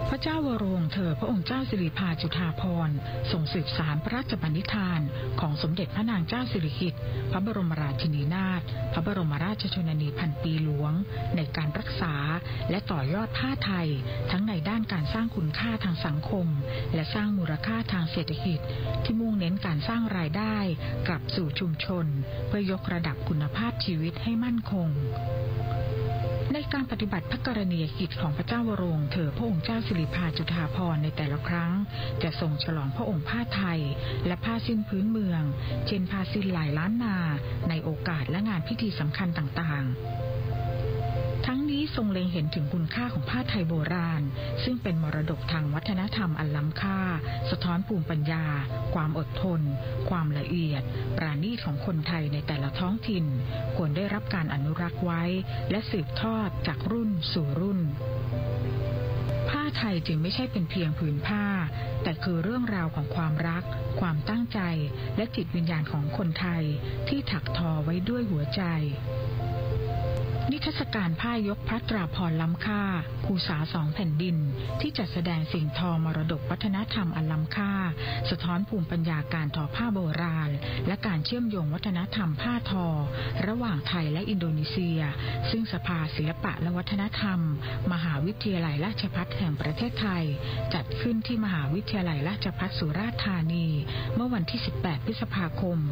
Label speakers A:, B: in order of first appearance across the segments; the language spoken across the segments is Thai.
A: พระเจ้าวโรวงศ์เธอพระองค์เจ้าสิริภาจุฑาภรณ์ทรงสืบสานพระราชปณิธานของสมเด็จพระนางเจ้าสิริกิติ์พระบรมราชินีนาถพระบรมราชชนนีพันปีหลวงในการรักษาและต่อยอดผ้าไทยทั้งในด้านการสร้างคุณค่าทางสังคมและสร้างมูลค่าทางเศรษฐกิจที่มุ่งเน้นการสร้างรายได้กลับสู่ชุมชนเพื่อยกระดับคุณภาพชีวิตให้มั่นคงในการปฏิบัติพระกรณียกิจของพระเจ้าวโรวงศ์เธอพระองค์เจ้าสิริภาจุฑาภรณ์ในแต่ละครั้งจะทรงฉลองพระองค์ผ้าไทยและผ้าสิ้นพื้นเมืองเช่นผ้าสิ้นหลายล้านนาในโอกาสและงานพิธีสำคัญต่างๆทั้งนี้ทรงเล็งเห็นถึงคุณค่าของผ้าไทยโบราณซึ่งเป็นมรดกทางวัฒนธรรมอันล้ำค่าสะท้อนภูมิปัญญาความอดทนความละเอียดปราณีตของคนไทยในแต่ละท้องถิ่นควรได้รับการอนุรักษ์ไว้และสืบทอดจากรุ่นสู่รุ่นผ้าไทยจึงไม่ใช่เป็นเพียงผืนผ้าแต่คือเรื่องราวของความรักความตั้งใจและจิตวิญญาณของคนไทยที่ถักทอไว้ด้วยหัวใจนิทรรศการผ้ายกพระตราภรณ์ล้ำค่าภูษาสองแผ่นดินที่จัดแสดงสิ่งทอมรดกวัฒนธรรมอันล้ำค่าสะท้อนภูมิปัญญาการทอผ้าโบราณและการเชื่อมโยงวัฒนธรรมผ้าทอระหว่างไทยและอินโดนีเซียซึ่งสภาศิลปะและวัฒนธรรมมหาวิทยาลัยราชภัฏแห่งประเทศไทยจัดขึ้นที่มหาวิทยาลัยราชภัฏสุราษฎร์ธานีเมื่อวันที่18พฤษภาคม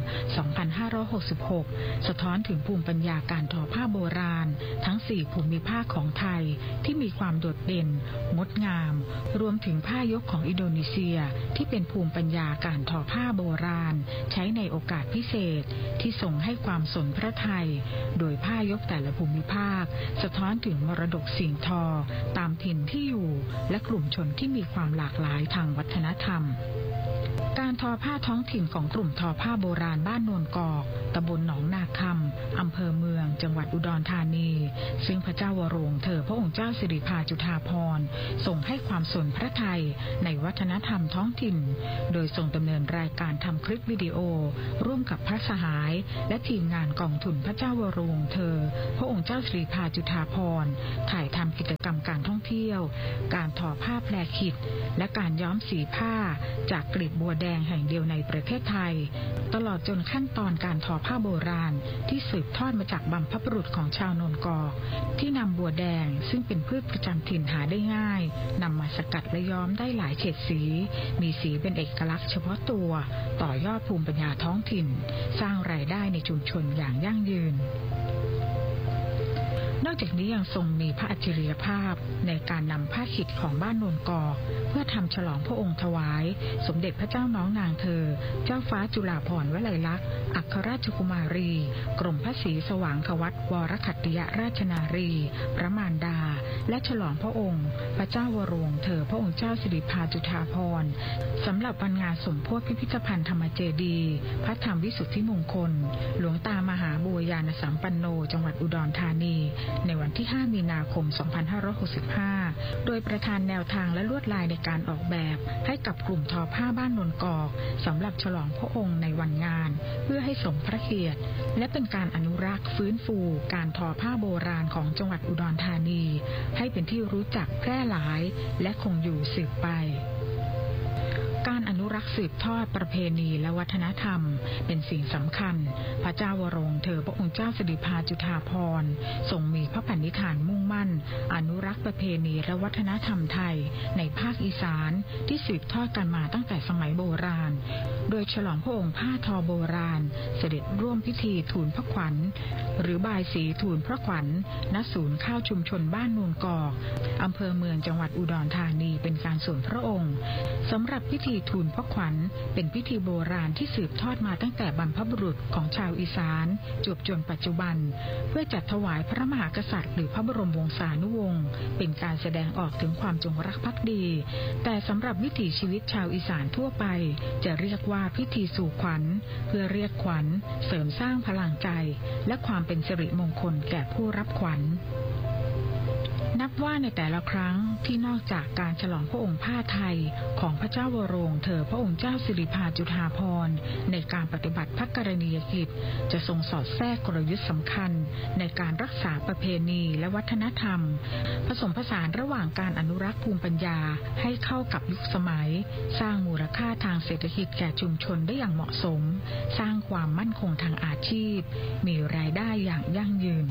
A: 2566สะท้อนถึงภูมิปัญญาการทอผ้าโบราณทั้ง4ภูมิภาคของไทยที่มีความโดดเด่นงดงามรวมถึงผ้ายกของอินโดนีเซียที่เป็นภูมิปัญญาการทอผ้าโบราณใช้ในโอกาสพิเศษที่ทรงให้ความสนพระทัยโดยผ้ายกแต่ละภูมิภาคสะท้อนถึงมรดกสิ่งทอตามถิ่นที่อยู่และกลุ่มชนที่มีความหลากหลายทางวัฒนธรรมการทอผ้าท้องถิ่นของกลุ่มทอผ้าโบราณบ้านโนนกอกตำบลหนองนาคำอำเภอเมืองจังหวัดอุดรธานีซึ่งพระเจ้าวโรวงศ์เธอพระองค์เจ้าสิริภาจุฑาภรณ์ทรงให้ความสนพระทัยในวัฒนธรรมท้องถิ่นโดยทรงดำเนินรายการทำคลิปวิดีโอร่วมกับพระสหายและทีมงานกองทุนพระเจ้าวโรวงศ์เธอพระองค์เจ้าสิริภาจุฑาภรณ์ถ่ายทำกิจกรรมการท่องเที่ยวการทอผ้าแพรขิดและการย้อมสีผ้าจากกลีบบัวแดงแห่งเดียวในประเทศไทยตลอดจนขั้นตอนการทอผ้าโบราณที่สืบทอดมาจากบรรพบุรุษของชาวโนนกอกที่นำบัวแดงซึ่งเป็นพืชประจำถิ่นหาได้ง่ายนำมาสกัดและย้อมได้หลายเฉดสีมีสีเป็นเอกลักษณ์เฉพาะตัวต่อยอดภูมิปัญญาท้องถิ่นสร้างรายได้ในชุมชนอย่างยั่งยืนนอกจากนี้ยังทรงมีพระอัจฉริยภาพในการนำผ้าขิดของบ้านโนนกอกเพื่อทำฉลองพระองค์ถวายสมเด็จพระเจ้าน้องนางเธอเจ้าฟ้าจุฬาภรณ์วลัยลักษณ์อัครราชกุมารีกรมพระศรีสว่างควัตรวรขัตติยราชนารีพระมารดาและฉลองพระองค์พระเจ้าวโรวงศ์เธอพระองค์เจ้าสิริภาจุฑาภรณ์สำหรับวันงานสมโภชพิพิธภัณฑ์ธรรมเจดีย์พระธรรมวิสุทธิมงคลหลวงตามหาบัวยานสัมปันโนจังหวัดอุดรธานีในวันที่5มีนาคม2565โดยประธานแนวทางและลวดลายในการออกแบบให้กับกลุ่มทอผ้าบ้านนนกอกสำหรับฉลองพระองค์ในวันงานเพื่อให้สมพระเกียรติและเป็นการอนุรักษ์ฟื้นฟูการทอผ้าโบราณของจังหวัดอุดรธานีให้เป็นที่รู้จักแพร่หลายและคงอยู่สืบไปการอนุรักษ์สืบทอดประเพณีและวัฒนธรรมเป็นสิ่งสำคัญพระเจ้าวโรวงศ์เธอพระองค์เจ้าสิริภาจุฑาภรณ์ทรงมีพระปณิธานมุ่งมั่นอนุรักษ์ประเพณีและวัฒนธรรมไทยในภาคอีสานที่สืบทอดกันมาตั้งแต่สมัยโบราณโดยฉลองพระองค์ผ้าทอโบราณเสด็จร่วมพิธีทูลพระขวัญหรือบายสีทูลพระขวัญณศูนย์ข้าวชุมชนบ้านโนนกอกอำเภอเมืองจังหวัดอุดรธานีเป็นการส่วนพระองค์สำหรับพิธีทูลพระขวัญเป็นพิธีโบราณที่สืบทอดมาตั้งแต่บรรพบุรุษของชาวอีสานจวบจนปัจจุบันเพื่อจัดถวายพระมหากษัตริย์หรือพระบรมวงศานุวงศ์เป็นการแสดงออกถึงความจงรักภักดีแต่สำหรับวิถีชีวิตชาวอีสานทั่วไปจะเรียกว่าพิธีสู่ขวัญเพื่อเรียกขวัญเสริมสร้างพลังใจและความเป็นสิริมงคลแก่ผู้รับขวัญนับว่าในแต่ละครั้งที่นอกจากการฉลองพระองค์ผ้าไทยของพระเจ้าวโรวงศ์เธอพระองค์เจ้าสิริภาจุฑาภรณ์ในการปฏิบัติพระกรณียกิจจะทรงสอดแทรกกลยุทธ์สำคัญในการรักษาประเพณีและวัฒนธรรมผสมผสานระหว่างการอนุรักษ์ภูมิปัญญาให้เข้ากับยุคสมัยสร้างมูลค่าทางเศรษฐกิจแก่ชุมชนได้อย่างเหมาะสมสร้างความมั่นคงทางอาชีพมีรายได้อย่างยั่งยืน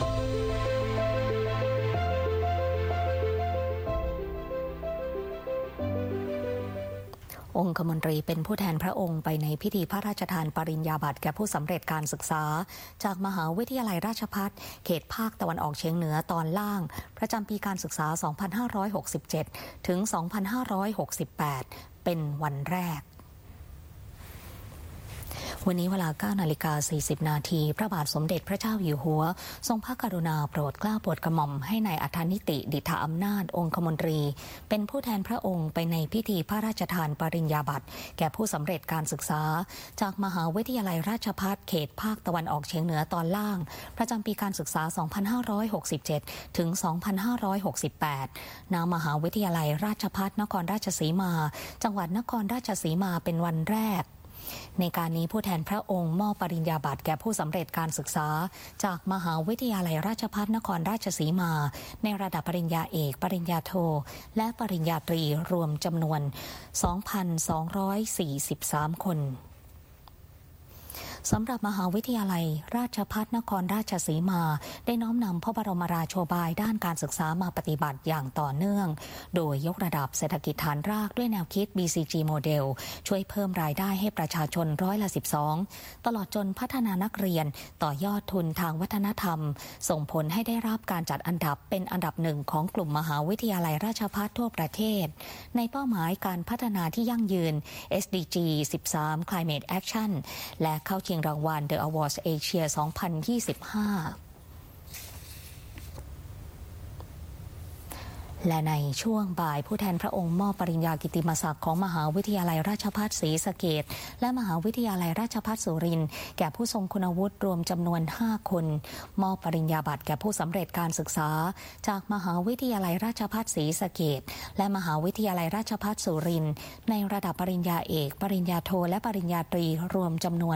B: องคมนตรีเป็นผู้แทนพระองค์ไปในพิธีพระราชทานปริญญาบัตรแก่ผู้สำเร็จการศึกษาจากมหาวิทยาลัยราชภัฏเขตภาคตะวันออกเฉียงเหนือตอนล่างประจำปีการศึกษา 2567 ถึง 2568 เป็นวันแรกวันนี้เวลา 9:40 นาทีพระบาทสมเด็จพระเจ้าอยู่หัวทรงพระกรุณาโปรดเกล้าโปรดกระหม่อมให้นายอัธนิติดิษฐอำนาจองคมนตรีเป็นผู้แทนพระองค์ไปในพิธีพระราชทานปริญญาบัตรแก่ผู้สำเร็จการศึกษาจากมหาวิทยาลัยราชภัฏเขตภาคตะวันออกเฉียงเหนือตอนล่างประจำปีการศึกษา 2567 ถึง 2568 ณ มหาวิทยาลัยราชภัฏนครราชสีมาจังหวัดนครราชสีมาเป็นวันแรกในการนี้ผู้แทนพระองค์มอบปริญญาบัตรแก่ผู้สำเร็จการศึกษาจากมหาวิทยาลัยราชภัฏนครราชสีมาในระดับปริญญาเอกปริญญาโทและปริญญาตรีรวมจำนวน 2,243 คนสำหรับมหาวิทยาลัยราชภัฏนครราชสีมาได้น้อมนำพระบรมราโชบายด้านการศึกษามาปฏิบัติอย่างต่อเนื่องโดยยกระดับเศรษฐกิจฐานรากด้วยแนวคิด BCG โมเดลช่วยเพิ่มรายได้ให้ประชาชน12%ตลอดจนพัฒนานักเรียนต่อยอดทุนทางวัฒนธรรมส่งผลให้ได้รับการจัดอันดับเป็นอันดับหนึ่งของกลุ่มมหาวิทยาลัยราชภัฏทั่วประเทศในเป้าหมายการพัฒนาที่ยั่งยืน SDG 13 Climate Action และเข้าชิงรางวัล The Awards Asia 2025และในช่วงบ่ายผู้แทนพระองค์มอบปริญญากิตติมศักดิ์ของมหาวิทยาลัยราชภัฏศรีสะเกษและมหาวิทยาลัยราชภัฏสุรินทร์แก่ผู้ทรงคุณวุฒิรวมจำนวน5คนมอบปริญญาบัตรแก่ผู้สำเร็จการศึกษาจากมหาวิทยาลัยราชภัฏศรีสะเกษและมหาวิทยาลัยราชภัฏสุรินทร์ในระดับปริญญาเอกปริญญาโทและปริญญาตรีรวมจำนวน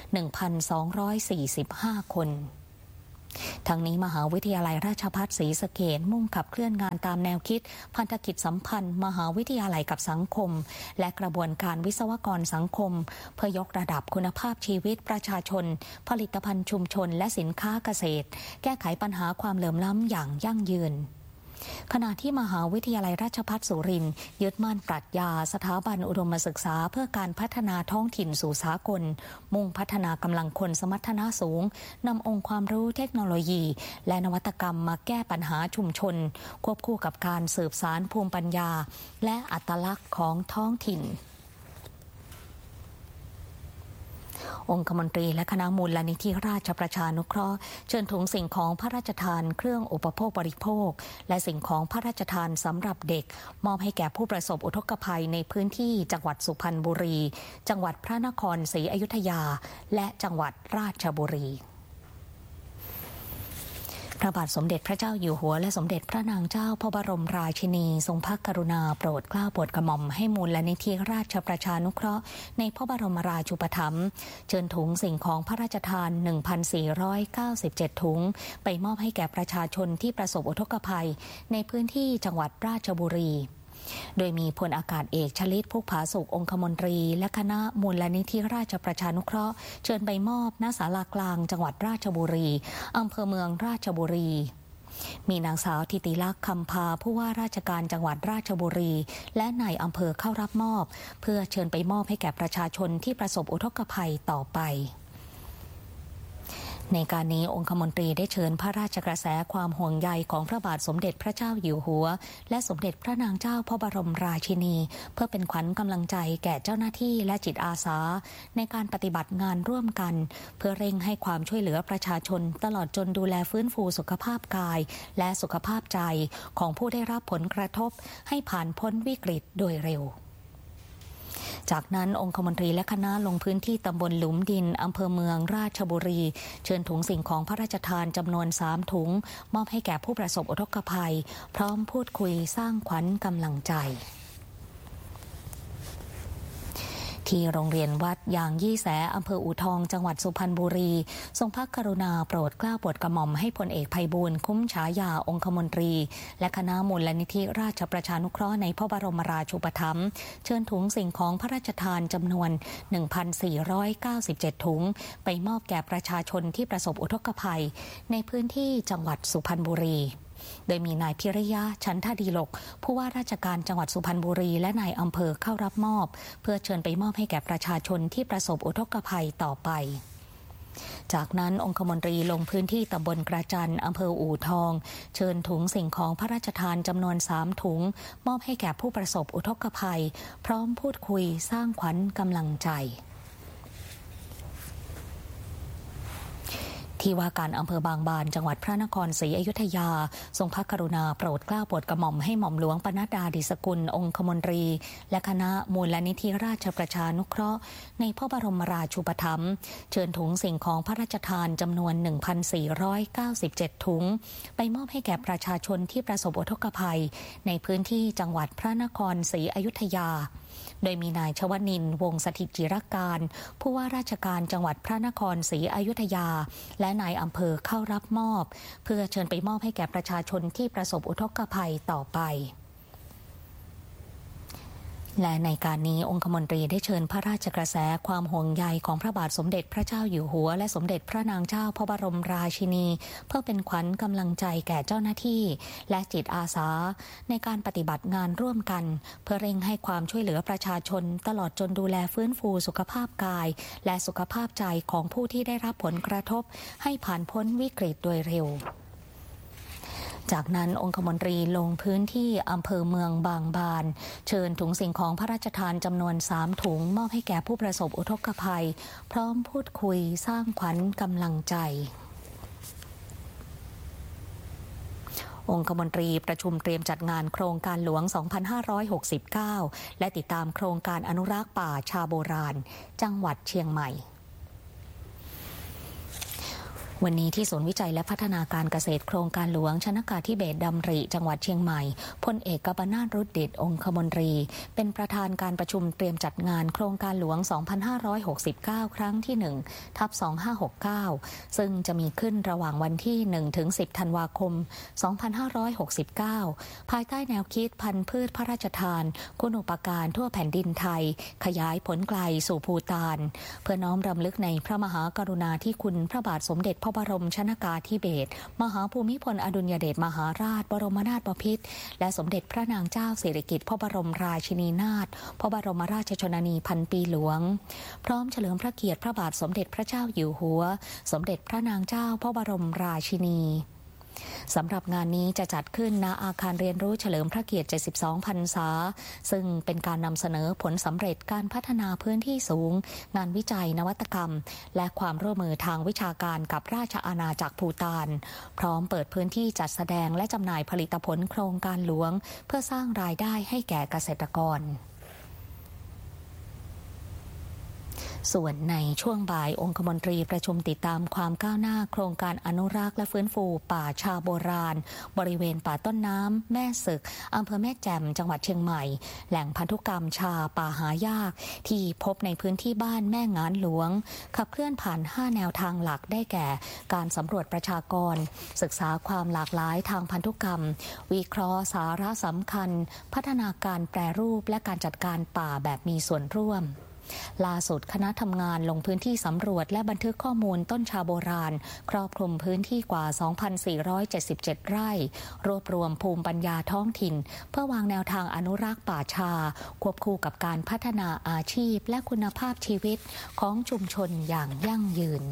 B: 1,245 คนทั้งนี้มหาวิทยาลัยราชภัฏศรีสะเกษมุ่งขับเคลื่อนงานตามแนวคิดพันธกิจสัมพันธ์มหาวิทยาลัยกับสังคมและกระบวนการวิศวกรสังคมเพื่อยกระดับคุณภาพชีวิตประชาชนผลิตภัณฑ์ชุมชนและสินค้าเกษตรแก้ไขปัญหาความเหลื่อมล้ำอย่างยั่งยืนขณะที่มหาวิทยาลัยราชภัฏสุรินทร์ยึดมั่นปรัชญาสถาบันอุดมศึกษาเพื่อการพัฒนาท้องถิ่นสู่สากลมุ่งพัฒนากำลังคนสมรรถนะสูงนำองค์ความรู้เทคโนโลยีและนวัตกรรมมาแก้ปัญหาชุมชนควบคู่กับการสืบสานภูมิปัญญาและอัตลักษณ์ของท้องถิ่นองคมนตรีและคณะมูลนิธิราชประชานุเคราะห์เชิญถุงสิ่งของพระราชทานเครื่องอุปโภคบริโภคและสิ่งของพระราชทานสำหรับเด็กมอบให้แก่ผู้ประสบอุทกภัยในพื้นที่จังหวัดสุพรรณบุรีจังหวัดพระนครศรีอยุธยาและจังหวัดราชบุรีพระบาทสมเด็จพระเจ้าอยู่หัวและสมเด็จพระนางเจ้าพระบรมราชินีทรงพระกรุณาโปรดเกล้าโปรดกระหม่อมให้มูลนิธิราชประชานุเคราะห์ในพระบรมราชูปถัมภ์เชิญถุงสิ่งของพระราชทาน 1,497 ถุงไปมอบให้แก่ประชาชนที่ประสบอุทกภัยในพื้นที่จังหวัดราชบุรีโดยมีพลอากาศเอกชลิต พุกผาสุของคมนตรีและคณะมูลนิธิราชประชานุเคราะห์เชิญไปมอบณศาลากลางจังหวัดราชบุรีอำเภอเมืองราชบุรีมีนางสาวธิติลักษณ์คำพาผู้ว่าราชการจังหวัดราชบุรีและนายอำเภอเข้ารับมอบเพื่อเชิญไปมอบให้แก่ประชาชนที่ประสบอุทกภัยต่อไปในการนี้องคมนตรีได้เชิญพระราชกระแสความห่วงใยของพระบาทสมเด็จพระเจ้าอยู่หัวและสมเด็จพระนางเจ้าพระบรมราชินีเพื่อเป็นขวัญกำลังใจแก่เจ้าหน้าที่และจิตอาสาในการปฏิบัติงานร่วมกันเพื่อเร่งให้ความช่วยเหลือประชาชนตลอดจนดูแลฟื้นฟูสุขภาพกายและสุขภาพใจของผู้ได้รับผลกระทบให้ผ่านพ้นวิกฤตโดยเร็วจากนั้นองคมนตรีและคณะลงพื้นที่ตำบลหลุมดินอำเภอเมืองราชบุรีเชิญถุงสิ่งของพระราชทานจำนวน3 ถุงมอบให้แก่ผู้ประสบอุทกภัยพร้อมพูดคุยสร้างขวัญกำลังใจที่โรงเรียนวัดยางยี่แสอำเภออู่ทองจังหวัดสุพรรณบุรีทรงพระกรุณาโปรดเกล้าโปรดกระหม่อมให้พลเอกไพบูลย์คุ้มฉายาองคมนตรีและคณะมูลนิธิราชประชานุเคราะห์ในพระบรมราชูปถัมภ์เชิญถุงสิ่งของพระราชทานจำนวน 1,497 ถุงไปมอบแก่ประชาชนที่ประสบอุทกภัยในพื้นที่จังหวัดสุพรรณบุรีโดยมีนายพิริยะชันทดีลกผู้ว่าราชการจังหวัดสุพรรณบุรีและนายอำเภอเข้ารับมอบเพื่อเชิญไปมอบให้แก่ประชาชนที่ประสบอุทกภัยต่อไปจากนั้นองคมนตรีลงพื้นที่ตำบลกระจันอำเภออู่ทองเชิญถุงสิ่งของพระราชทานจำนวน3 ถุงมอบให้แก่ผู้ประสบอุทกภัยพร้อมพูดคุยสร้างขวัญกำลังใจที่ว่าการอำเภอบางบานจังหวัดพระนครศรีอยุธยาทรงพระกรุณาโปรดเกล้าโปรดกระหม่อมให้หม่อมหลวงปนัดดา ดิษกุลองคมนตรีและคณะมูลนิธิราชประชานุเคราะห์ในพระบรมราชูปถัมภ์เชิญถุงสิ่งของพระราชทานจำนวน 1,497 ถุงไปมอบให้แก่ประชาชนที่ประสบอุทกภัยในพื้นที่จังหวัดพระนครศรีอยุธยาโดยมีนายชวนินทร์วงศ์สถิตจิรการผู้ว่าราชการจังหวัดพระนครศรีอยุธยาและนายอำเภอเข้ารับมอบเพื่อเชิญไปมอบให้แก่ประชาชนที่ประสบอุทกภัยต่อไปและในการนี้องคมนตรีได้เชิญพระราชกระแสความห่วงใยของพระบาทสมเด็จพระเจ้าอยู่หัวและสมเด็จพระนางเจ้าพระบรมราชินีเพื่อเป็นขวัญกำลังใจแก่เจ้าหน้าที่และจิตอาสาในการปฏิบัติงานร่วมกันเพื่อเร่งให้ความช่วยเหลือประชาชนตลอดจนดูแลฟื้นฟูสุขภาพกายและสุขภาพใจของผู้ที่ได้รับผลกระทบให้ผ่านพ้นวิกฤตโดยเร็วจากนั้นองคมนตรีลงพื้นที่อำเภอเมืองบางบานเชิญถุงสิ่งของพระราชทานจำนวน3 ถุงมอบให้แก่ผู้ประสบอุทกภัยพร้อมพูดคุยสร้างขวัญกำลังใจองคมนตรีประชุมเตรียมจัดงานโครงการหลวง 2569 และติดตามโครงการอนุรักษ์ป่าชาโบราณจังหวัดเชียงใหม่วันนี้ที่ศูนย์วิจัยและพัฒนาการเกษตรโครงการหลวงชนกาธิเบศรดำริจังหวัดเชียงใหม่พลเอกกัปนาถ รุดดิษฐ์องคมนตรีเป็นประธานการประชุมเตรียมจัดงานโครงการหลวง 2569 ครั้งที่ 1/2569 ซึ่งจะมีขึ้นระหว่างวันที่ 1-10 ธันวาคม 2569 ภายใต้แนวคิดพันธุ์พืชพระราชทานคุณูปการทั่วแผ่นดินไทยขยายผลไกลสู่ภูฏานเพื่อน้อมรำลึกในพระมหากรุณาธิคุณพระบาทสมเด็จพระบรมชนกาธิเบศรมหาภูมิพลอดุลยเดชมหาราชบรมนาถบพิตรและสมเด็จพระนางเจ้าสิริกิติ์พระบรมราชินีนาถพระบรมราชชนนีพันปีหลวงพร้อมเฉลิมพระเกียรติพระบาทสมเด็จพระเจ้าอยู่หัวสมเด็จพระนางเจ้าพระบรมราชินีสำหรับงานนี้จะจัดขึ้นณอาคารเรียนรู้เฉลิมพระเกียรติ 72 พรรษาซึ่งเป็นการนำเสนอผลสำเร็จการพัฒนาพื้นที่สูงงานวิจัยนวัตกรรมและความร่วมมือทางวิชาการกับราชอาณาจักรภูฏานพร้อมเปิดพื้นที่จัดแสดงและจำหน่ายผลิตผลโครงการหลวงเพื่อสร้างรายได้ให้แก่เกษตรกรส่วนในช่วงบ่ายองคมนตรีประชุมติดตามความก้าวหน้าโครงการอนุรักษ์และฟื้นฟูป่าชาโบราณบริเวณป่าต้นน้ำแม่สึกอำเภอแม่แจ่มจังหวัดเชียงใหม่แหล่งพันธุกรรมชาป่าหายากที่พบในพื้นที่บ้านแม่งานหลวงขับเคลื่อนผ่าน5 แนวทางหลักได้แก่การสำรวจประชากรศึกษาความหลากหลายทางพันธุกรรมวิเคราะห์สาระสำคัญพัฒนาการแปรรูปและการจัดการป่าแบบมีส่วนร่วมล่าสุดคณะทำงานลงพื้นที่สำรวจและบันทึกข้อมูลต้นชาโบราณครอบคลุมพื้นที่กว่า 2,477 ไร่รวบรวมภูมิปัญญาท้องถิ่นเพื่อวางแนวทางอนุรักษ์ป่าชาควบคู่กับการพัฒนาอาชีพและคุณภาพชีวิตของชุมชนอย่างยั่งยืน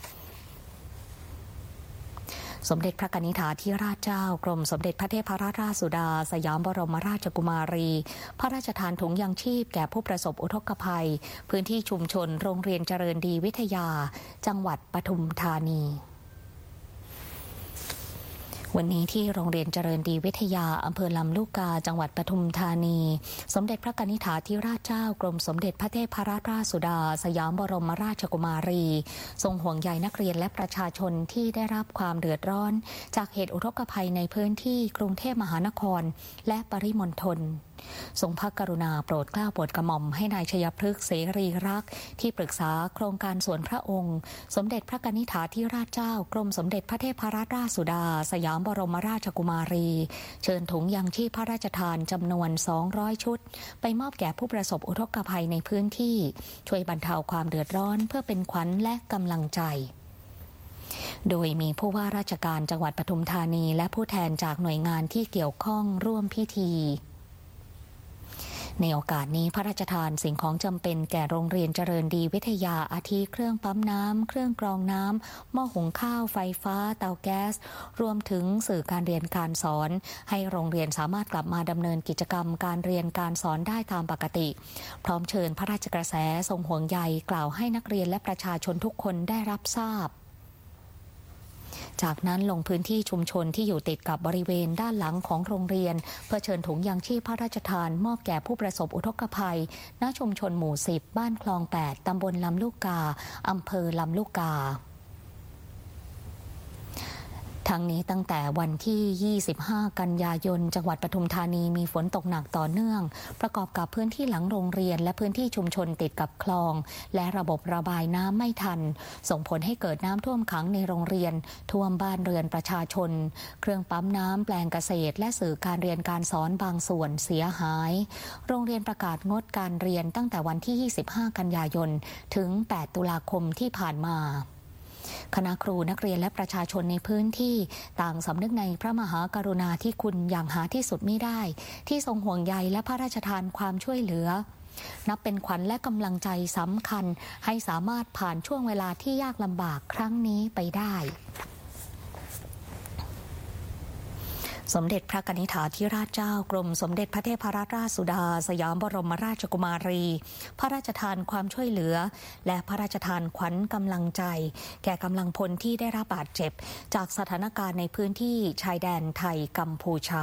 B: สมเด็จพระกนิษฐาธิราชเจ้ากรมสมเด็จพระเทพรัตนราชสุดาสยามบรมราชกุมารีพระราชทานถุงยังชีพแก่ผู้ประสบอุทกภัยพื้นที่ชุมชนโรงเรียนเจริญดีวิทยาจังหวัดปทุมธานีวันนี้ที่โรงเรียนเจริญดีวิทยาอำเภอลำลูกกาจังหวัดปทุมธานีสมเด็จพระกนิษฐาธิราชเจ้ากรมสมเด็จพระเทพรัตนราชสุดาสยามบรมราชกุมารีทรงห่วงใยนักเรียนและประชาชนที่ได้รับความเดือดร้อนจากเหตุอุทกภัยในพื้นที่กรุงเทพมหานครและปริมณฑลทรงพระกรุณาโปรดเกล้าโปรดกระหม่อมให้นายชัยพฤกษ์เสรีรักษ์ที่ปรึกษาโครงการส่วนพระองค์สมเด็จพระกนิษฐาธิราชเจ้ากรมสมเด็จพระเทพรัตนราชสุดาสยามบรมราชกุมารีเชิญถุงยังชีพพระราชทานจำนวน200ชุดไปมอบแก่ผู้ประสบอุทกภัยในพื้นที่ช่วยบรรเทาความเดือดร้อนเพื่อเป็นขวัญและกำลังใจโดยมีผู้ว่าราชการจังหวัดปทุมธานีและผู้แทนจากหน่วยงานที่เกี่ยวข้องร่วมพิธีในโอกาสนี้พระราชทานสิ่งของจำเป็นแก่โรงเรียนเจริญดีวิทยาอาทิเครื่องปั๊มน้ำเครื่องกรองน้ำหม้อหุงข้าวไฟฟ้าเตาแก๊สรวมถึงสื่อการเรียนการสอนให้โรงเรียนสามารถกลับมาดำเนินกิจกรรมการเรียนการสอนได้ตามปกติพร้อมเชิญพระราชกระแสทรงห่วงใยกล่าวให้นักเรียนและประชาชนทุกคนได้รับทราบจากนั้นลงพื้นที่ชุมชนที่อยู่ติดกับบริเวณด้านหลังของโรงเรียนเพื่อเชิญถุงยางชีพพระราชทานมอบแก่ผู้ประสบอุทกภัยณชุมชนหมู่10บ้านคลอง8ตำบลลำลูกกาอำเภอลำลูกกาทั้งนี้ตั้งแต่วันที่25กันยายนจังหวัดปทุมธานีมีฝนตกหนักต่อเนื่องประกอบกับพื้นที่หลังโรงเรียนและพื้นที่ชุมชนติดกับคลองและระบบระบายน้ำไม่ทันส่งผลให้เกิดน้ำท่วมขังในโรงเรียนท่วมบ้านเรือนประชาชนเครื่องปั๊มน้ำแปลงเกษตรและสื่อการเรียนการสอนบางส่วนเสียหายโรงเรียนประกาศงดการเรียนตั้งแต่วันที่25กันยายนถึง8ตุลาคมที่ผ่านมาคณะครูนักเรียนและประชาชนในพื้นที่ต่างสำนึกในพระมหากรุณาธิคุณอย่างหาที่สุดมิได้ที่ทรงห่วงใยและพระราชทานความช่วยเหลือนับเป็นขวัญและกำลังใจสำคัญให้สามารถผ่านช่วงเวลาที่ยากลำบากครั้งนี้ไปได้สมเด็จพระกนิษฐาธิราชเจ้ากรมสมเด็จพระเทพรัตนราชสุดาสยามบรมราชกุมารีพระราชทานความช่วยเหลือและพระราชทานขวัญกำลังใจแก่กำลังพลที่ได้รับบาดเจ็บจากสถานการณ์ในพื้นที่ชายแดนไทยกัมพูชา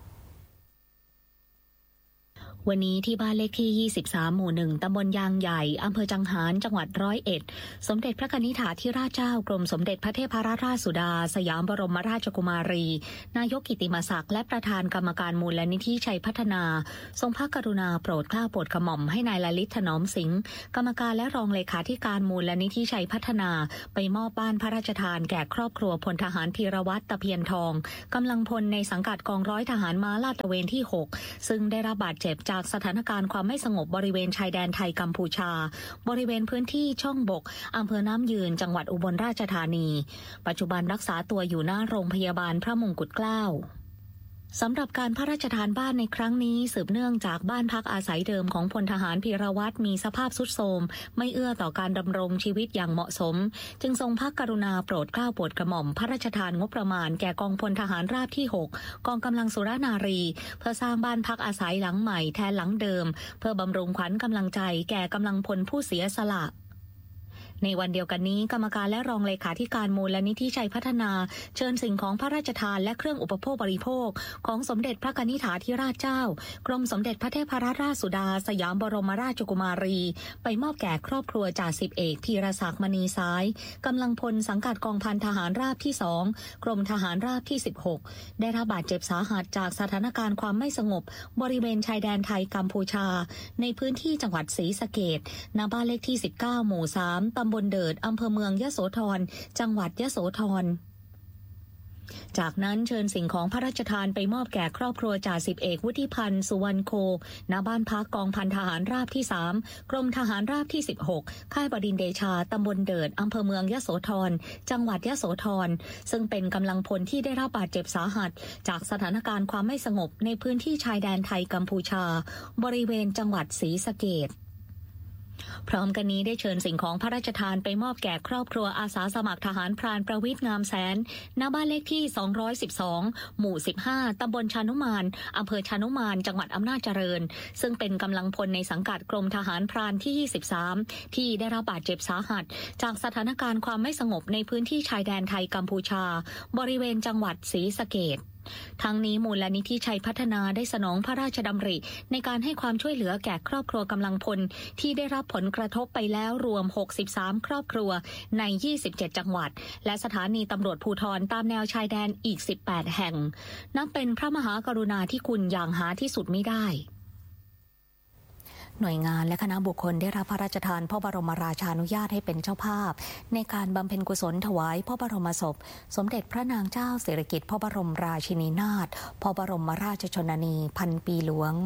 B: วันนี้ที่บ้านเลขที่23หมู่1ตำบลยางใหญ่อำเภอจังหารจังหวัด101สมเด็จพระกนิษฐาธิราชเจ้ากรมสมเด็จพระเทพรัตนราชสุดาสยามบรมราชกุมารีนายกกิติมศักดิ์และประธานกรรมการมูลนิธิชัยพัฒนาทรงพระกรุณาโปรดเกล้าโปรดกระหม่อมให้นายลลิตถนอมสิงห์กรรมการและรองเลขาธิการมูลนิธิชัยพัฒนาไปมอบบ้านพระราชทานแก่ครอบครัวพลทหารพีรวัตรตะเพียนทองกำลังพลในสังกัดกองร้อยทหารม้าลาดตระเวนที่6ซึ่งได้รับบาดเจ็บจากสถานการณ์ความไม่สงบบริเวณชายแดนไทยกัมพูชาบริเวณพื้นที่ช่องบกอำเภอน้ำยืนจังหวัดอุบลราชธานีปัจจุบันรักษาตัวอยู่หน้าโรงพยาบาลพระมงกุฎเกล้าสำหรับการพระราชทานบ้านในครั้งนี้สืบเนื่องจากบ้านพักอาศัยเดิมของพลทหารพีรวัตรมีสภาพทรุดโทรมไม่เอื้อต่อการดำรงชีวิตอย่างเหมาะสมจึงทรงพระกรุณาโปรดเกล้าโปรดกระหม่อมพระราชทานงบประมาณแก่กองพลทหารราบที่6กองกำลังสุรนารีเพื่อสร้างบ้านพักอาศัยหลังใหม่แทนหลังเดิมเพื่อบำรุงขวัญกำลังใจแก่กำลังพลผู้เสียสละในวันเดียวกันนี้กรรมการและรองเลขาธิการมูลนิธิชัยพัฒนาเชิญสิ่งของพระราชทานและเครื่องอุปโภคบริโภคของสมเด็จพระกนิษฐาธิราชเจ้ากรมสมเด็จพระเทพรัตนราชสุดาสยามบรมราชกุมารีไปมอบแก่ครอบครัวจ่าสิบเอกพีรศักดิ์มณีซ้ายกำลังพลสังกัดกองพันทหารราบที่2กรมทหารราบที่16ได้รับบาดเจ็บสาหัสจากสถานการณ์ความไม่สงบบริเวณชายแดนไทยกัมพูชาในพื้นที่จังหวัดศรีสะเกษณบ้านเลขที่19หมู่3ตำบลเดิดอำเภอเมืองยโสธรจังหวัดยโสธรจากนั้นเชิญสิ่งของพระราชทานไปมอบแก่ครอบครัวจ่าสิบเอกวุฒิพันธ์สุวรรณโคณบ้านพักกองพันทหารราบที่3กรมทหารราบที่16ค่ายบดินทร์เดชาตำบลเดิดอำเภอเมืองยโสธรจังหวัดยโสธรซึ่งเป็นกำลังพลที่ได้รับบาดเจ็บสาหัสจากสถานการณ์ความไม่สงบในพื้นที่ชายแดนไทยกัมพูชาบริเวณจังหวัดศรีสะเกษพร้อมกันนี้ได้เชิญสิ่งของพระราชทานไปมอบแก่ครอบครัวอาสาสมัครทหารพรานประวิตรงามแสนณบ้านเลขที่212หมู่15ตำบลชานุมานอำเภอชานุมานจังหวัดอำนาจเจริญซึ่งเป็นกำลังพลในสังกัดกรมทหารพรานที่23ที่ได้รับบาดเจ็บสาหัสจากสถานการณ์ความไม่สงบในพื้นที่ชายแดนไทยกัมพูชาบริเวณจังหวัดศรีสะเกษทั้งนี้มูลนิธิชัยพัฒนาได้สนองพระราชดำริในการให้ความช่วยเหลือแก่ครอบครัวกำลังพลที่ได้รับผลกระทบไปแล้วรวม63ครอบครัวใน27จังหวัดและสถานีตำรวจภูธรตามแนวชายแดนอีก18แห่งนับเป็นพระมหากรุณาธิคุณอย่างหาที่สุดมิได้หน่วยงานและคณะบุคคลได้รับพระราชทานพระบรมราชานุญาตให้เป็นเจ้าภาพในการบำเพ็ญกุศลถวายพระบรมศพสมเด็จพระนางเจ้าสิริกิติ์พระบรมราชินีนาถพระบรมราชชนนีพันปีหลวง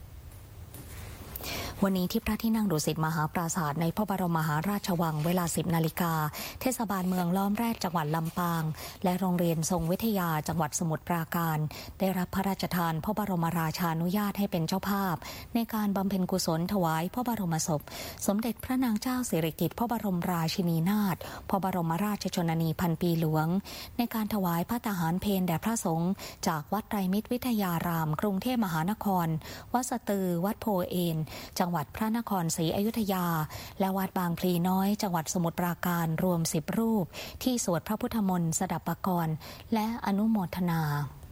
B: วันนี้ที่พระที่นั่งดุสิตมหาปราสาทในพระบรมมหาราชวังเวลา 10 นาฬิกาเทศบาลเมืองล้อมแรกจังหวัดลำปางและโรงเรียนทรงวิทยาจังหวัดสมุทรปราการได้รับพระราชทานพระบรมราชานุญาตให้เป็นเจ้าภาพในการบำเพ็ญกุศลถวายพระบรมศพสมเด็จพระนางเจ้าสิริกิติ์พระบรมราชินีนาถพระบรมราชชนนีพันปีหลวงในการถวายพระทหารเพลแด่พระสงฆ์จากวัดไตรมิตรวิทยารามกรุงเทพมหานครวัดสตือวัดโพเอนจังหวัดพระนครศรีอยุธยาและวัดบางพลีน้อยจังหวัดสมุทรปราการรวม10รูปที่สวดพระพุทธมนต์สดับปกรณ์และอนุโมทนา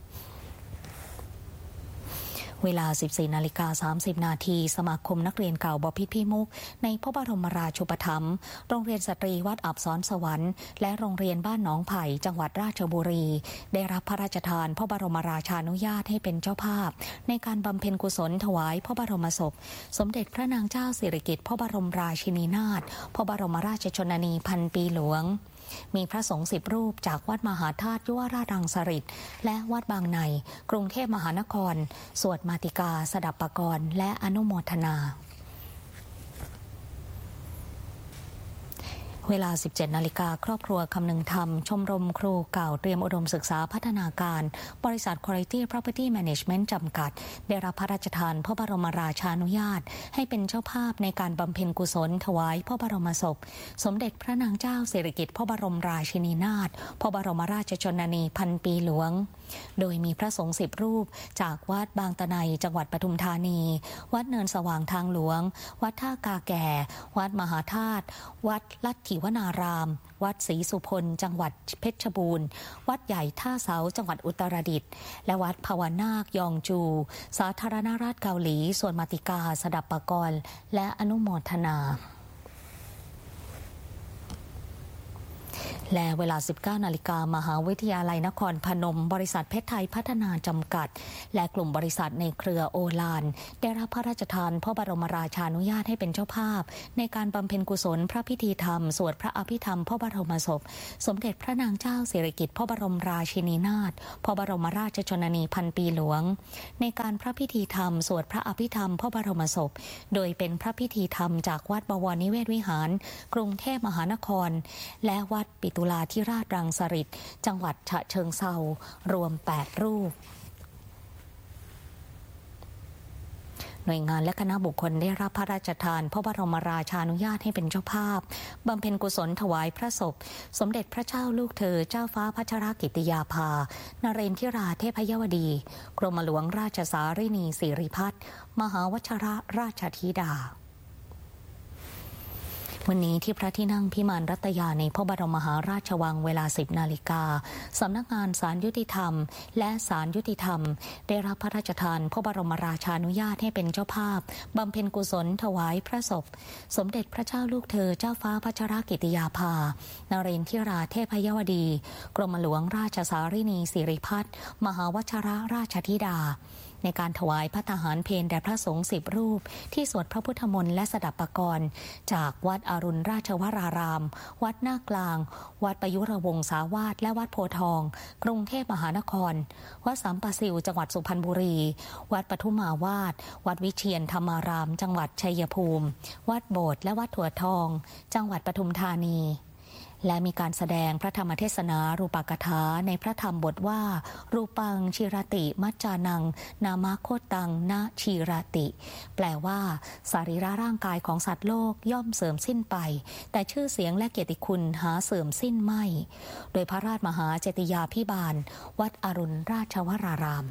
B: เวลา 14:30 นาทีสมาคมนักเรียนเก่าบพิตรพิมุขในพระบรมราชูปถัมภ์โรงเรียนสตรีวัดอับสรสวรรค์และโรงเรียนบ้านหนองไผ่จังหวัดราชบุรีได้รับพระราชทานพระบรมราชานุญาตให้เป็นเจ้าภาพในการบำเพ็ญกุศลถวายพระบรมศพสมเด็จพระนางเจ้าสิริกิติ์พระบรมราชินีนาถพระบรมราชชนนีพันปีหลวงมีพระสงฆ์10รูปจากวัดมหาธาตุยุวราชรังสฤษฎ์และวัดบางไนกรุงเทพมหานครสวดมาติกาสดับปกรณ์และอนุโมทนาเวลา 17 นาฬิกาครอบครัวคำนึงธรรมชมรมครูเก่าเตรียมอุดมศึกษาพัฒนาการบริษัท Quality Property Management จำกัดได้รับพระราชทานพระบรมราชานุญาตให้เป็นเจ้าภาพในการบำเพ็ญกุศลถวายพระบรมศพสมเด็จพระนางเจ้าสิริกิติ์พระบรมราชินีนาถพระบรมราชชนนีพันปีหลวงโดยมีพระสงฆ์10รูปจากวัดบางตะไนจังหวัดปทุมธานีวัดเนินสว่างทางหลวงวัดท่ากาแก่วัดมหาธาตุวัดลัทธิวนารามวัดศรีสุพลจังหวัดเพชรบูรณ์วัดใหญ่ท่าเสาจังหวัดอุตรดิตถ์และวัดภาวนาคยองจูสาธารณรัฐเกาหลีสวดมาติกาสดับปกรณ์และอนุโมทนาและเวลา 19 นาฬิกามหาวิทยาลัยนครพนมบริษัทเพชรไทยพัฒนาจำกัดและกลุ่มบริษัทในเครือโอฬารได้รับพระราชทานพระบรมราชานุญาตให้เป็นเจ้าภาพในการบำเพ็ญกุศลพระพิธีธรรมสวดพระอภิธรรมพระบรมศพสมเด็จพระนางเจ้าสิริกิติ์พระบรมราชินีนาถพระบรมราชชนนีพันปีหลวงในการพระพิธีธรรมสวดพระอภิธรรมพระบรมศพโดยเป็นพระพิธีธรรมจากวัดบวรนิเวศวิหารกรุงเทพมหานครและวัดปิตุลาธิราชรังสฤษฎ์จังหวัดฉะเชิงเทรารวม8รูปหน่วยงานและคณะบุคคลได้รับพระราชทานพระบรมราชานุญาตให้เป็นเจ้าภาพบำเพ็ญกุศลถวายพระศพสมเด็จพระเจ้าลูกเธอเจ้าฟ้าพัชรกิติยาภานเรนทิราเทพยวดีกรมหลวงราชสารินีสิริพัฒน์มหาวชรราชธิดาวันนี้ที่พระที่นั่งพิมานรัตยาในพระบรมมหาราชวังเวลา 10 นาฬิกาสำนักงานศาลยุติธรรมและศาลยุติธรรมได้รับพระราชทานพระบรมราชานุญาตให้เป็นเจ้าภาพบำเพ็ญกุศลถวายพระศพสมเด็จพระเจ้าลูกเธอเจ้าฟ้าพัชรกิติยาภานเรนทิราเทพยวดีกรมหลวงราชสารินีสิริพัฒน์มหาวชรราชธิดาในการถวายพระทหารเพลแด่พระสงฆ์10รูปที่สวดพระพุทธมนต์และสดับปกรณ์จากวัดอรุณราชวรารามวัดหน้ากลางวัดประยุรวงศาวาสและวัดโพธิ์ทองกรุงเทพมหานครวัดสัมปสิวจังหวัดสุพรรณบุรีวัดปทุมาวาสวัดวิเชียรธรรมารามจังหวัดชัยภูมิวัดโบสถ์และวัดถั่วทองจังหวัดปทุมธานีและมีการแสดงพระธรรมเทศนารูปกถาในพระธรรมบทว่ารูปังชิรติมัจจานังนามะโคตังนะชิรติแปลว่าสรีระร่างกายของสัตว์โลกย่อมเสื่อมสิ้นไปแต่ชื่อเสียงและเกียรติคุณหาเสื่อมสิ้นไม่โดยพระราชมหาเจติยาภิบาลวัดอรุณราชวราราม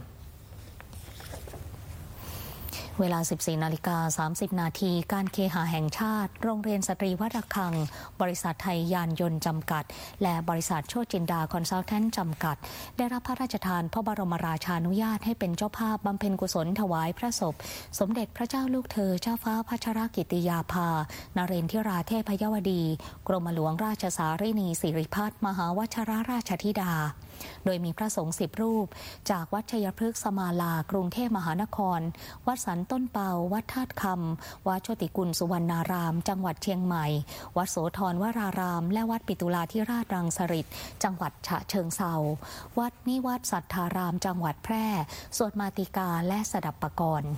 B: เวลา 14:30 นาทีการเคหะแห่งชาติโรงเรียนสตรีวัดระฆังบริษัทไทยยานยนต์จำกัดและบริษัทโชติจินดาคอนซัลแทนต์จำกัดได้รับพระราชทานพระบรมราชานุญาตให้เป็นเจ้าภาพบำเพ็ญกุศลถวายพระศพสมเด็จพระเจ้าลูกเธอเจ้าฟ้าพัชรกิติยาภานเรนทิราเทพยวดีกรมหลวงราชสารินีสิริพัฒน์มหาวชิรราชธิดาโดยมีพระสงฆ์10 รูปจากวัดชัยพฤกษ์สมาลากรุงเทพมหานครวัดสันต้นเปาวัดธาตุคำวัดโชติกุลสุวรรณารามจังหวัดเชียงใหม่วัดโสธรวรารามและวัดปิตุลาธิราชรังสฤษฎ์จังหวัดฉะเชิงเทราวัดนิวัฒน์สัทธารามจังหวัดแพร่สวดมาติกาและสดับปกรณ์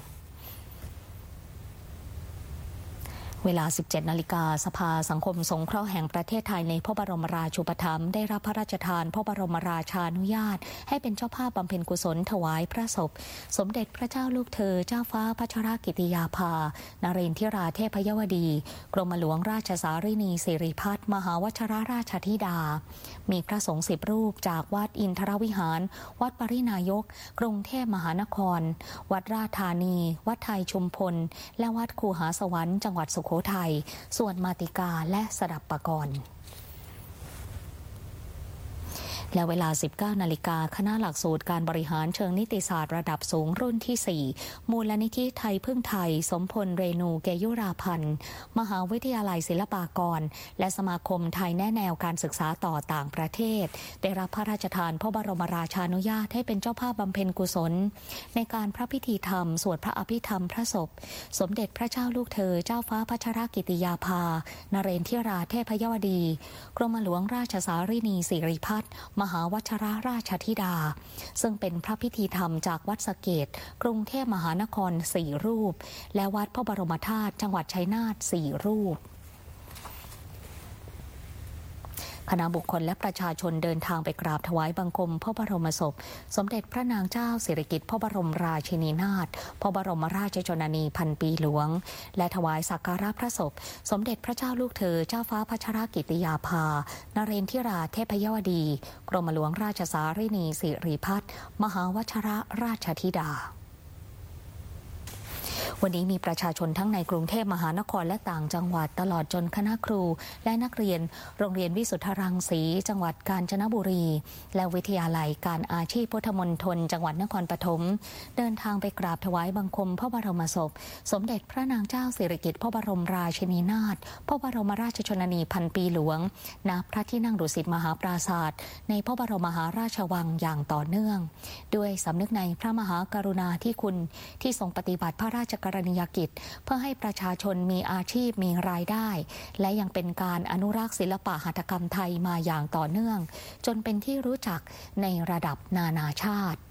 B: เวลา 17 นาฬิกาสภาสังคมสงเคราะห์แห่งประเทศไทยในพระบรมราชูปถัมภ์ได้รับพระราชทานพระบรมราชานุญาตให้เป็นเจ้าภาพบำเพ็ญกุศลถวายพระศพสมเด็จพระเจ้าลูกเธอเจ้าฟ้าพัชรกิติยาภานเรนทิราเทพยวดีกรมหลวงราชสารินีสิริพัฒน์มหาวชิรราชธิดามีพระสงฆ์10 รูปจากวัดอินทรวิหารวัดปรินายกกรุงเทพมหานครวัดราชธานีวัดไทยชุมพลและวัดคูหาสวรรค์จังหวัดสุโขทัยส่วนมาติกาและสดับปกรณ์และเวลา 19 นาฬิกาคณะหลักสูตรการบริหารเชิงนิติศาสตร์ระดับสูงรุ่นที่ 4 มูลนิธิไทยพึ่งไทยสมพลเรนูเกยุราพันธ์มหาวิทยาลัยศิลปากรและสมาคมไทยแนะแนวการศึกษาต่อต่างประเทศได้รับพระราชทานพระบรมราชานุญาตให้เป็นเจ้าภาพบำเพ็ญกุศลในการพระพิธีธรรมสวดพระอภิธรรมพระศพสมเด็จพระเจ้าลูกเธอเจ้าฟ้าพัชรกิติยาภานเรนทิราเทพยวดีกรมหลวงราชสารินีสิริพัฒน์มหาวชิรราชธิดาซึ่งเป็นพระพิธีธรรมจากวัดสะเกษกรุงเทพมหานคร4 รูปและวัดพระบรมธาตุจังหวัดชัยนาท4 รูปคณะบุคคลและประชาชนเดินทางไปกราบถวายบังคมพระบรมศพสมเด็จพระนางเจ้าสิริกิติ์พระบรมราชินีนาถพระบรมราชชนนีพันปีหลวงและถวายสักการะพระศพสมเด็จพระเจ้าลูกเธอเจ้าฟ้าพัชรกิติยาภานเรนทิราเทพยวดีกรมหลวงราชสารินีสิริพัฒน์มหาวชิรราชธิดาวันนี้มีประชาชนทั้งในกรุงเทพมหานครและต่างจังหวัดตลอดจนคณะครูและนักเรียนโรงเรียนวิสุทธรังสีจังหวัดกาญจนบุรีและวิทยาลัยการอาชีพพุทธมณฑลจังหวัดนครปฐมเดินทางไปกราบถวายบังคมพระบรมศพสมเด็จพระนางเจ้าสิริกิติ์พระบรมราชินีนาถพระบรมราชชนนีพันปีหลวงณพระที่นั่งดุสิตมหาปราสาทในพระบรมมหาราชวังอย่างต่อเนื่องด้วยสำนึกในพระมหากรุณาธิคุณที่ทรงปฏิบัติพระราชกรณียกิจเพื่อให้ประชาชนมีอาชีพมีรายได้และยังเป็นการอนุรักษ์ศิลปะหัตถกรรมไทยมาอย่างต่อเนื่องจนเป็นที่รู้จักในระดับนานาชาติ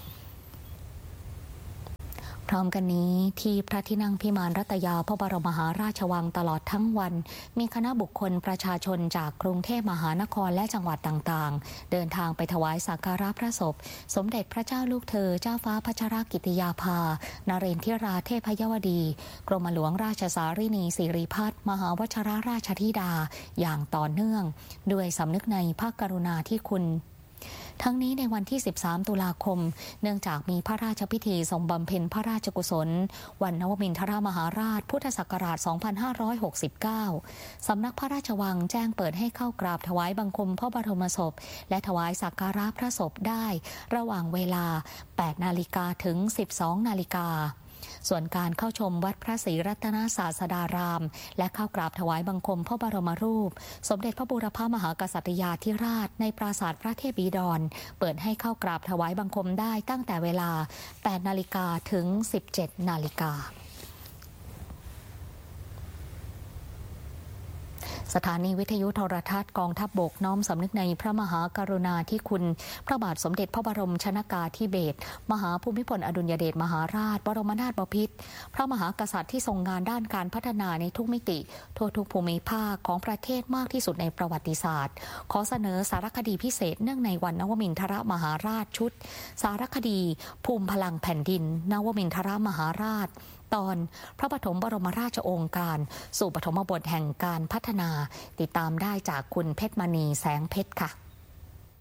B: พร้อมกันนี้ที่พระที่นั่งพิมานรัตยาพระบรมมหาราชวังตลอดทั้งวันมีคณะบุคคลประชาชนจากกรุงเทพมหานครและจังหวัดต่างๆเดินทางไปถวายสักการะพระศพสมเด็จพระเจ้าลูกเธอเจ้าฟ้าพัชรกิติยาภานเรนทิราเทพยวดีกรมหลวงราชสารินีสิริพัฒน์มหาวชิรราชธิดาอย่างต่อเนื่องด้วยสำนึกในพระกรุณาธิคุณทั้งนี้ในวันที่13 ตุลาคมเนื่องจากมีพระราชพิธีทรงบำเพ็ญพระราชกุศลวันนวมินทรมหาราชพุทธศักราช 2569 สำนักพระราชวังแจ้งเปิดให้เข้ากราบถวายบังคมพระบรมศพและถวายสักการะพระศพได้ระหว่างเวลา 8 นาฬิกาถึง 12 นาฬิกาส่วนการเข้าชมวัดพระศรีรัตนศาสดารามและเข้ากราบถวายบังคมพระบรมรูปสมเด็จพระบูรพมหากษัตริยาธิราชในปราสาทพระเทพบิดรเปิดให้เข้ากราบถวายบังคมได้ตั้งแต่เวลา 8 นาฬิกาถึง 17 นาฬิกาสสถานีวิทยุโทรทัศน์กองทัพบกน้อมสำนึกในพระมหากรุณาธิคุณพระบาทสมเด็จพระบรมชนกาธิเบศรมหาภูมิพลอดุลยเดชมหาราชบรมนาถบพิตรพระมหากษัตริย์ที่ทรงงานด้านการพัฒนาในทุกมิติทั่วทุกภูมิภาคของประเทศมากที่สุดในประวัติศาสตร์ขอเสนอสารคดีพิเศษเนื่องในวันนวมินทรมหาราชชุดสารคดีภูมิพลังแผ่นดินนวมินทรมหาราชตอนพระปฐมบรมราชโองการสู่ปฐมบทแห่งการพัฒนาติดตามได้จากคุณเพชรมณีแสงเพชรค่ะ